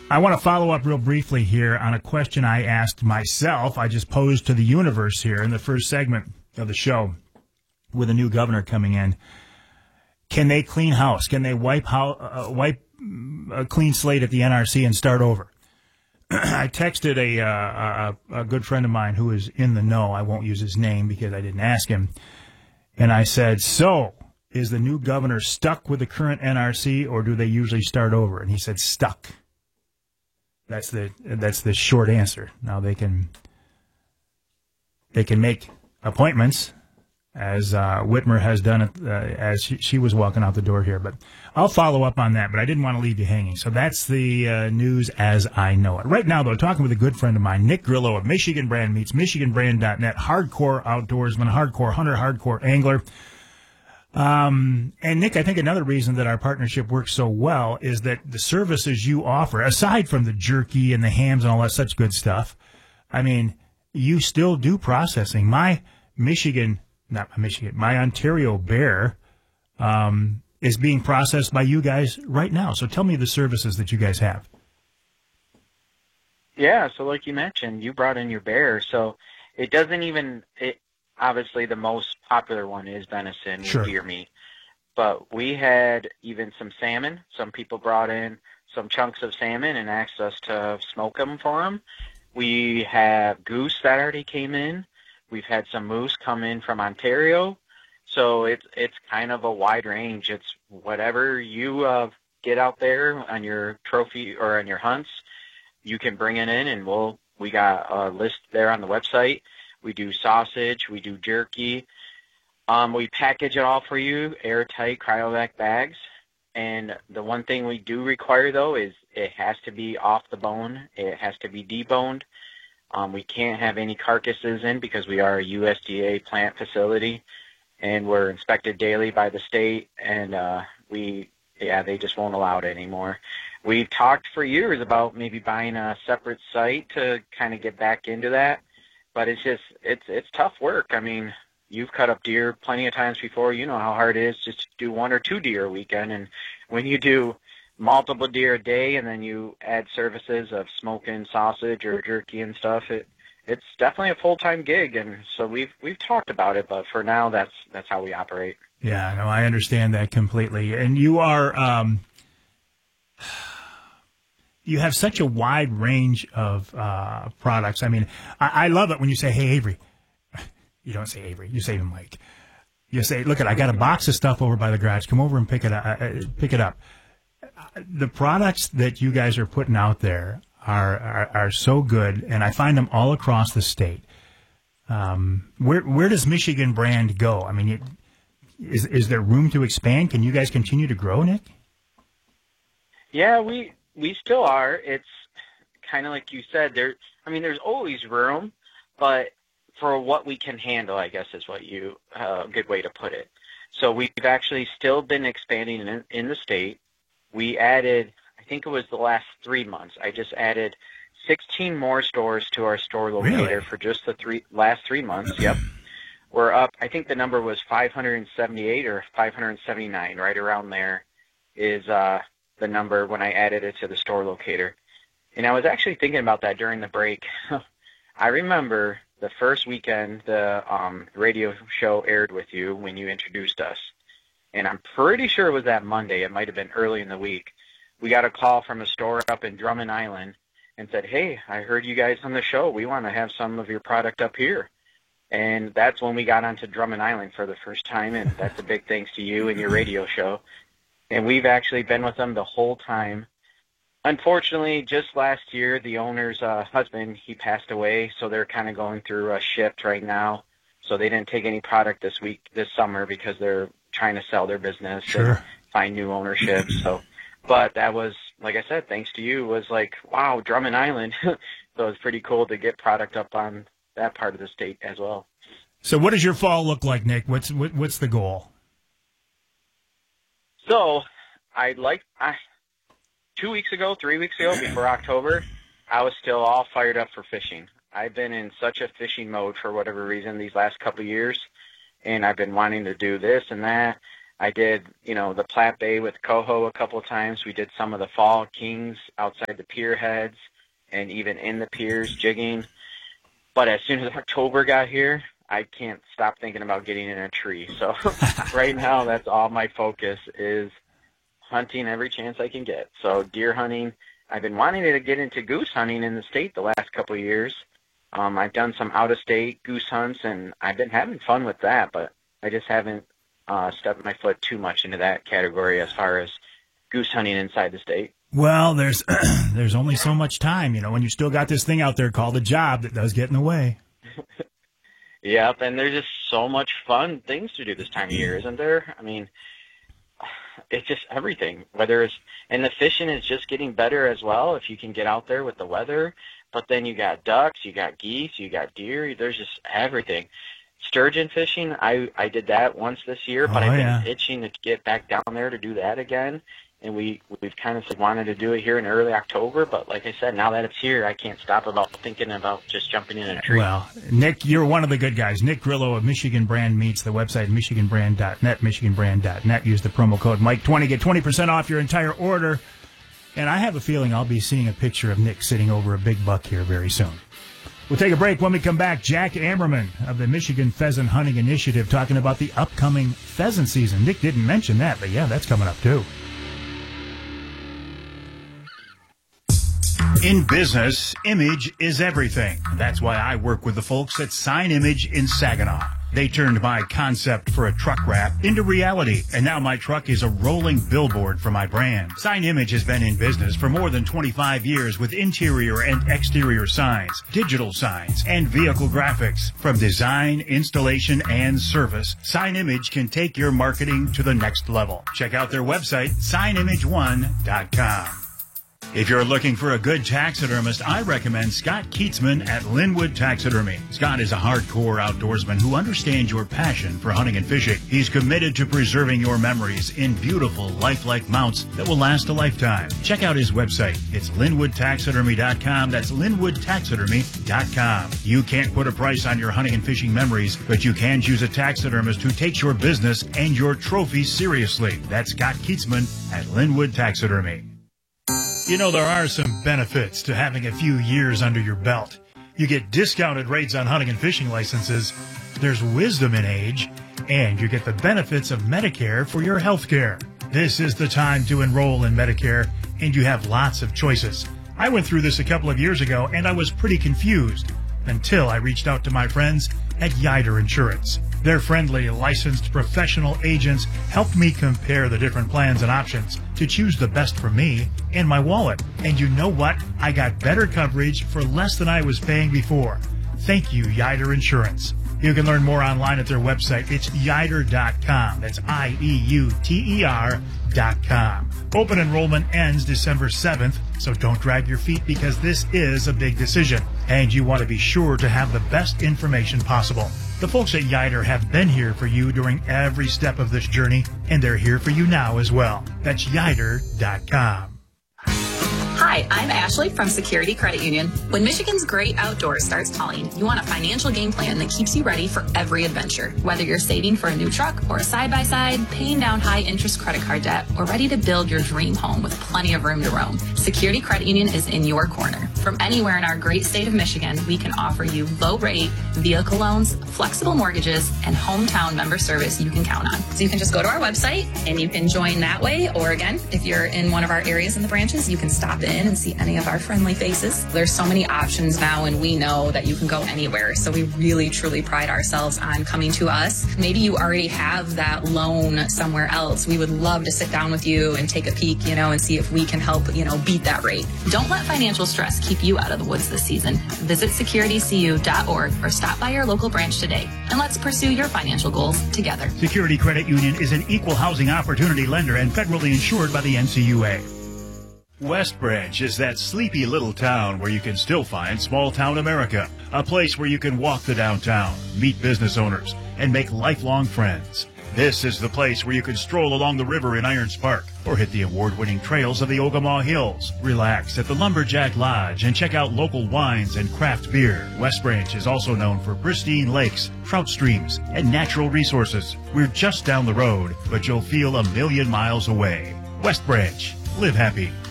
I want to follow up real briefly here on a question I asked myself. I just posed to the universe here in the first segment of the show with a new governor coming in. Can they clean house? Can they wipe a clean slate at the NRC and start over? I texted a good friend of mine who is in the know. I won't use his name because I didn't ask him. And I said, so is the new governor stuck with the current NRC or do they usually start over? And he said, stuck. That's the short answer. Now they can make appointments, as Whitmer has done it as she was walking out the door here. But I'll follow up on that. But I didn't want to leave you hanging. So that's the news as I know it. Right now, though, talking with a good friend of mine, Nick Grillo of Michigan Brand Meats, MichiganBrand.net, hardcore outdoorsman, hardcore hunter, hardcore angler. And Nick, I think another reason that our partnership works so well is that the services you offer, aside from the jerky and the hams and all that such good stuff, I mean, you still do processing. My Ontario bear, is being processed by you guys right now. So tell me the services that you guys have. Yeah. So like you mentioned, you brought in your bear. So it doesn't even, obviously, the most popular one is venison, Sure. Deer meat. But we had even some salmon. Some people brought in some chunks of salmon and asked us to smoke them for them. We have goose that already came in. We've had some moose come in from Ontario. So it's kind of a wide range. It's whatever you get out there on your trophy or on your hunts, you can bring it in, and we got a list there on the website. We do sausage, we do jerky. We package it all for you, airtight cryovac bags. And the one thing we do require, though, is it has to be off the bone. It has to be deboned. We can't have any carcasses in because we are a USDA plant facility, and we're inspected daily by the state, and they just won't allow it anymore. We've talked for years about maybe buying a separate site to kind of get back into that. But it's tough work. I mean, you've cut up deer plenty of times before. You know how hard it is just to do 1 or 2 deer a weekend. And when you do multiple deer a day and then you add services of smoking sausage or jerky and stuff, it's definitely a full-time gig. And so we've talked about it, but for now, that's how we operate. Yeah, no, I understand that completely. And you are you have such a wide range of products. I mean, I love it when you say, hey, Avery. You don't say Avery. You say Mike. You say, look, I got a box of stuff over by the garage. Come over and pick it up. The products that you guys are putting out there are so good, and I find them all across the state. Where does Michigan Brand go? I mean, is there room to expand? Can you guys continue to grow, Nick? Yeah, we still are. It's kind of like you said. There's always room, but for what we can handle, I guess is what a good way to put it. So we've actually still been expanding in the state. We added, I think it was the last 3 months, I just added 16 more stores to our store locator. Really? For just the last 3 months. Yep. We're up, I think the number was 578 or 579, right around there is the number when I added it to the store locator. And I was actually thinking about that during the break. I remember the first weekend the radio show aired with you when you introduced us. And I'm pretty sure it was that Monday. It might have been early in the week. We got a call from a store up in Drummond Island and said, hey, I heard you guys on the show. We want to have some of your product up here. And that's when we got onto Drummond Island for the first time, and that's a big thanks to you and your radio show. And we've actually been with them the whole time. Unfortunately, just last year, the owner's husband, he passed away, so they're kind of going through a shift right now. So they didn't take any product this summer because they're trying to sell their business and find new ownership. But that was, like I said, thanks to you, was like, wow, Drummond Island. So it was pretty cool to get product up on that part of the state as well. So what does your fall look like, Nick? What's the goal? So 3 weeks ago, before October, I was still all fired up for fishing. I've been in such a fishing mode for whatever reason these last couple of years, and I've been wanting to do this and that. I did, the Platte Bay with coho a couple of times. We did some of the fall kings outside the pier heads and even in the piers jigging. But as soon as October got here, I can't stop thinking about getting in a tree. So right now, that's all my focus is hunting every chance I can get. So deer hunting. I've been wanting to get into goose hunting in the state the last couple of years. I've done some out-of-state goose hunts, and I've been having fun with that, but I just haven't stepped my foot too much into that category as far as goose hunting inside the state. Well, there's there's only so much time, when you still got this thing out there called a job that does get in the way. Yep, and there's just so much fun things to do this time of year, isn't there? I mean, it's just everything. And the fishing is just getting better as well if you can get out there with the weather. But then you got ducks, you got geese, you got deer. There's just everything. Sturgeon fishing, I did that once this year, but I've been itching to get back down there to do that again. And we've kind of wanted to do it here in early October, but like I said, now that it's here, I can't stop about thinking about just jumping in a tree. Well, Nick, you're one of the good guys. Nick Grillo of Michigan Brand Meats, the website michiganbrand.net, michiganbrand.net. Use the promo code Mike20, get 20% off your entire order. And I have a feeling I'll be seeing a picture of Nick sitting over a big buck here very soon. We'll take a break. When we come back, Jack Ammerman of the Michigan Pheasant Hunting Initiative talking about the upcoming pheasant season. Nick didn't mention that, but yeah, that's coming up too. In business, image is everything. That's why I work with the folks at Sign Image in Saginaw. They turned my concept for a truck wrap into reality, and now my truck is a rolling billboard for my brand. Sign Image has been in business for more than 25 years with interior and exterior signs, digital signs, and vehicle graphics. From design, installation, and service, Sign Image can take your marketing to the next level. Check out their website, signimage1.com. If you're looking for a good taxidermist, I recommend Scott Keatsman at Linwood Taxidermy. Scott is a hardcore outdoorsman who understands your passion for hunting and fishing. He's committed to preserving your memories in beautiful, lifelike mounts that will last a lifetime. Check out his website. It's linwoodtaxidermy.com. That's linwoodtaxidermy.com. You can't put a price on your hunting and fishing memories, but you can choose a taxidermist who takes your business and your trophies seriously. That's Scott Keatsman at Linwood Taxidermy. There are some benefits to having a few years under your belt. You get discounted rates on hunting and fishing licenses, there's wisdom in age, and you get the benefits of Medicare for your health care. This is the time to enroll in Medicare, and you have lots of choices. I went through this a couple of years ago, and I was pretty confused until I reached out to my friends at Yider Insurance. Their friendly, licensed professional agents helped me compare the different plans and options to choose the best for me and my wallet. And you know what? I got better coverage for less than I was paying before. Thank you, Yider Insurance. You can learn more online at their website. It's yider.com. That's IEUTER.com. Open enrollment ends December 7th, so don't drag your feet because this is a big decision, and you want to be sure to have the best information possible. The folks at Yider have been here for you during every step of this journey, and they're here for you now as well. That's yider.com. Hi, I'm Ashley from Security Credit Union. When Michigan's great outdoors starts calling, you want a financial game plan that keeps you ready for every adventure. Whether you're saving for a new truck or a side-by-side, paying down high-interest credit card debt, or ready to build your dream home with plenty of room to roam, Security Credit Union is in your corner. From anywhere in our great state of Michigan, we can offer you low-rate vehicle loans, flexible mortgages, and hometown member service you can count on. So you can just go to our website and you can join that way. Or again, if you're in one of our areas in the branches, you can stop in and see any of our friendly faces. There's so many options now, and we know that you can go anywhere. So we really, truly pride ourselves on coming to us. Maybe you already have that loan somewhere else. We would love to sit down with you and take a peek, and see if we can help, beat that rate. Don't let financial stress keep you out of the woods this season. Visit securitycu.org or stop by your local branch today, and let's pursue your financial goals together. Security Credit Union is an equal housing opportunity lender and federally insured by the NCUA. West Branch is that sleepy little town where you can still find small town America, a place where you can walk the downtown, meet business owners, and make lifelong friends. This is the place where you can stroll along the river in Irons Park or hit the award-winning trails of the Ogemaw Hills. Relax at the Lumberjack Lodge and check out local wines and craft beer. West Branch is also known for pristine lakes, trout streams, and natural resources. We're just down the road, but you'll feel a million miles away. West Branch. Live happy.